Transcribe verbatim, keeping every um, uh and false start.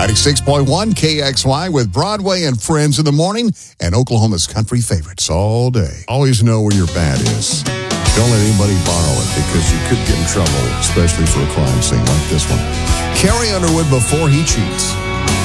ninety-six point one K X Y with Broadway and Friends in the morning and Oklahoma's country favorites all day. Always know where your bat is. Don't let anybody borrow it because you could get in trouble, especially for a crime scene like this one. Carrie Underwood, Before He Cheats.